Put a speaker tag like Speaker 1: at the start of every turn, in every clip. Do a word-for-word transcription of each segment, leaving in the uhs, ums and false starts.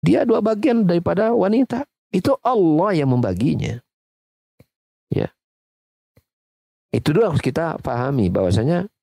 Speaker 1: Dia dua bagian daripada wanita. Itu Allah yang membaginya. Ya. Itu dulu harus kita pahami bahwasanya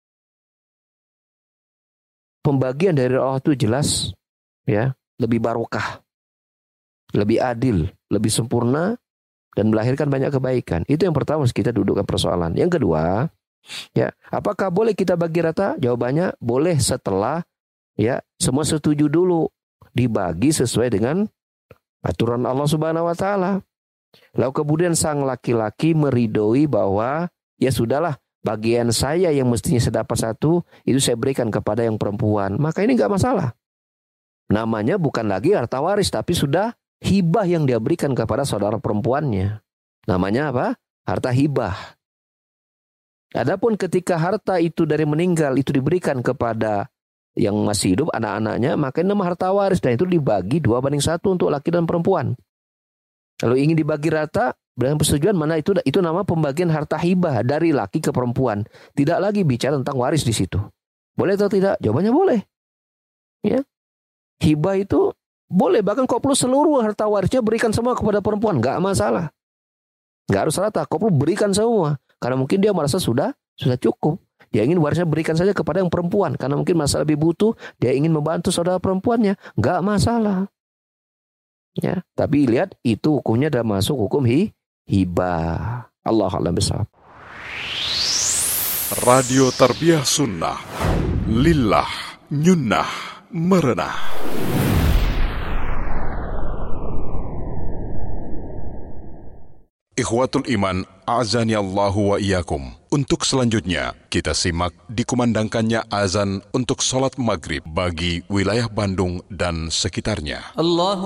Speaker 1: pembagian dari Allah itu jelas ya, lebih barokah, lebih adil, lebih sempurna dan melahirkan banyak kebaikan. Itu yang pertama harus kita dudukkan persoalan. Yang kedua, ya, apakah boleh kita bagi rata? Jawabannya boleh setelah ya semua setuju dulu dibagi sesuai dengan aturan Allah Subhanahu wa taala. Lalu kemudian sang laki-laki meridoi bahwa ya sudahlah, bagian saya yang mestinya saya dapat satu, itu saya berikan kepada yang perempuan. Maka ini enggak masalah. Namanya bukan lagi harta waris, tapi sudah hibah yang dia berikan kepada saudara perempuannya. Namanya apa? Harta hibah. Adapun ketika harta itu dari meninggal itu diberikan kepada yang masih hidup, anak-anaknya, maka ini nama harta waris. Dan itu dibagi dua banding satu untuk laki dan perempuan. Kalau ingin dibagi rata, dengan persetujuan mana itu itu nama pembagian harta hibah dari laki ke perempuan. Tidak lagi bicara tentang waris di situ. Boleh atau tidak? Jawabannya boleh. Ya. Hibah itu boleh, bahkan kau perlu seluruh harta warisnya berikan semua kepada perempuan, enggak masalah. Enggak harus rata, kau perlu berikan semua. Karena mungkin dia merasa sudah sudah cukup. Dia ingin warisnya berikan saja kepada yang perempuan karena mungkin masa lebih butuh, dia ingin membantu saudara perempuannya, enggak masalah. Ya, tapi lihat itu hukumnya dah masuk hukum hi, hibah. Allah a'lam bishawab.
Speaker 2: Radio Tarbiyah Sunnah, lillah, nyunnah, merenah. Ikhwatul iman, a'azani Allahu wa iyyakum. Untuk selanjutnya, kita simak dikumandangkannya azan untuk sholat maghrib bagi wilayah Bandung dan sekitarnya.
Speaker 3: Allah